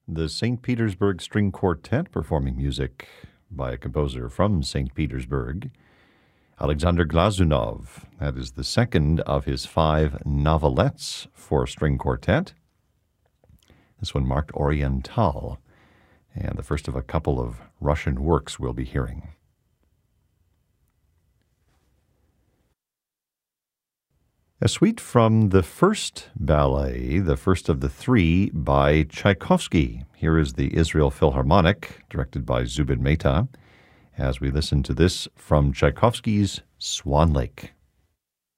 The St. Petersburg String Quartet performing music by a composer from St. Petersburg, Alexander Glazunov. That is the second of his 5 novelettes for string quartet. This one marked Oriental, and the first of a couple of Russian works we'll be hearing. A suite from the first ballet, the first of the 3, by Tchaikovsky. Here is the Israel Philharmonic, directed by Zubin Mehta, as we listen to this from Tchaikovsky's Swan Lake.